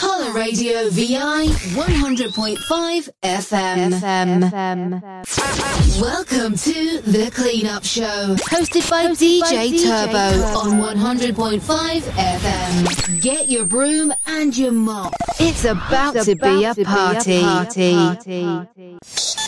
Holler Radio VI 100.5 FM. Welcome to The Clean Up Show, hosted by DJ Turbo on 100.5 FM. Get your broom and your mop. It's about to be a party.